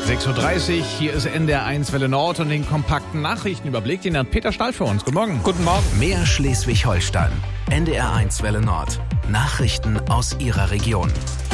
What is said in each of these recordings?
6:30 Uhr, hier ist NDR1 Welle Nord und den kompakten Nachrichtenüberblick, den hat Peter Stahl für uns. Guten Morgen. Guten Morgen. Mehr Schleswig-Holstein. NDR1 Welle Nord. Nachrichten aus Ihrer Region.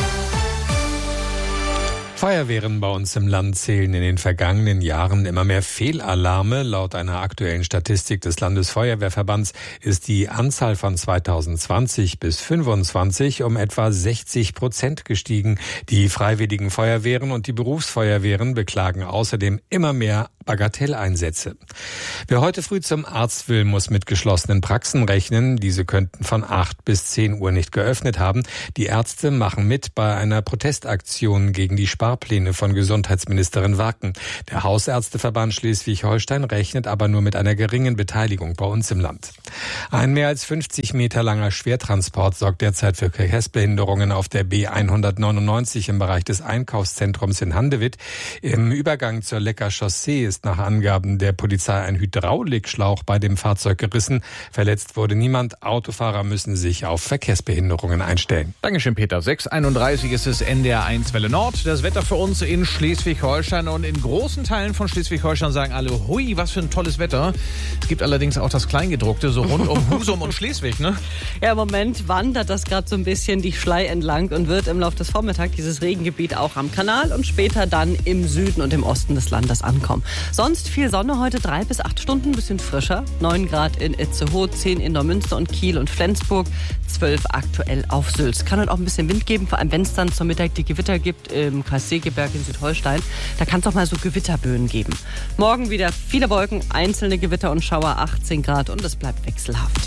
Feuerwehren bei uns im Land zählen in den vergangenen Jahren immer mehr Fehlalarme. Laut einer aktuellen Statistik des Landesfeuerwehrverbands ist die Anzahl von 2020 bis 2025 um etwa 60% gestiegen. Die freiwilligen Feuerwehren und die Berufsfeuerwehren beklagen außerdem immer mehr Bagatelleinsätze. Wer heute früh zum Arzt will, muss mit geschlossenen Praxen rechnen. Diese könnten von 8 bis 10 Uhr nicht geöffnet haben. Die Ärzte machen mit bei einer Protestaktion gegen die Sparpläne von Gesundheitsministerin Wacken. Der Hausärzteverband Schleswig-Holstein rechnet aber nur mit einer geringen Beteiligung bei uns im Land. Ein mehr als 50 Meter langer Schwertransport sorgt derzeit für Verkehrsbehinderungen auf der B199 im Bereich des Einkaufszentrums in Handewitt. Im Übergang zur Lecker Chaussee ist nach Angaben der Polizei ein Hydraulikschlauch bei dem Fahrzeug gerissen. Verletzt wurde niemand. Autofahrer müssen sich auf Verkehrsbehinderungen einstellen. Dankeschön, Peter. 6:31 Uhr ist es NDR1 Welle Nord. Das Wetter für uns in Schleswig-Holstein und in großen Teilen von Schleswig-Holstein sagen alle, hui, was für ein tolles Wetter. Es gibt allerdings auch das Kleingedruckte, so rund um Husum und Schleswig, ne? Ja, im Moment wandert das gerade so ein bisschen die Schlei entlang und wird im Laufe des Vormittags dieses Regengebiet auch am Kanal und später dann im Süden und im Osten des Landes ankommen. Sonst viel Sonne heute, 3 bis 8 Stunden, ein bisschen frischer. 9 Grad in Itzehoe, 10 in Neumünster und Kiel und Flensburg, 12 aktuell auf Sülz. Kann heute auch ein bisschen Wind geben, vor allem wenn es dann zum Mittag die Gewitter gibt im Kreis Segeberg in Südholstein. Da kann es auch mal so Gewitterböen geben. Morgen wieder viele Wolken, einzelne Gewitter und Schauer, 18 Grad und es bleibt wechselhaft.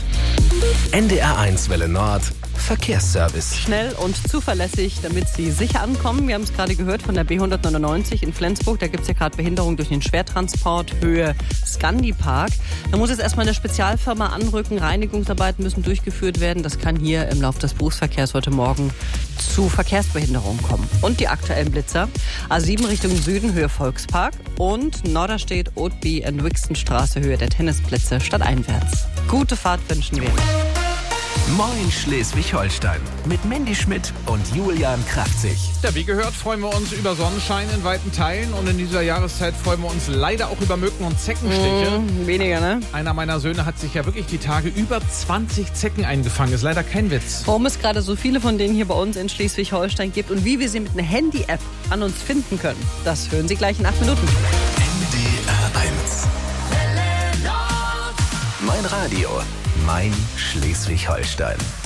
NDR1 Welle Nord. Verkehrsservice. Schnell und zuverlässig, damit Sie sicher ankommen. Wir haben es gerade gehört von der B199 in Flensburg. Da gibt es ja gerade Behinderung durch den Schwertransport Höhe Scandi-Park. Da muss jetzt erstmal eine Spezialfirma anrücken. Reinigungsarbeiten müssen durchgeführt werden. Das kann hier im Laufe des Berufsverkehrs heute Morgen zu Verkehrsbehinderungen kommen. Und die aktuellen Blitzer. A7 Richtung Süden, Höhe Volkspark. Und Norderstedt, Oatby und Wixenstraße, Höhe der Tennisplätze, stadteinwärts. Gute Fahrt wünschen wir. Moin Schleswig-Holstein mit Mandy Schmidt und Julian Kraftzig. Ja, wie gehört, freuen wir uns über Sonnenschein in weiten Teilen und in dieser Jahreszeit freuen wir uns leider auch über Mücken und Zeckenstiche. Weniger, ne? Einer meiner Söhne hat sich ja wirklich die Tage über 20 Zecken eingefangen. Ist leider kein Witz. Warum es gerade so viele von denen hier bei uns in Schleswig-Holstein gibt und wie wir sie mit einer Handy-App an uns finden können, das hören Sie gleich in 8 Minuten. NDR1. Mein Radio, mein Schleswig-Holstein.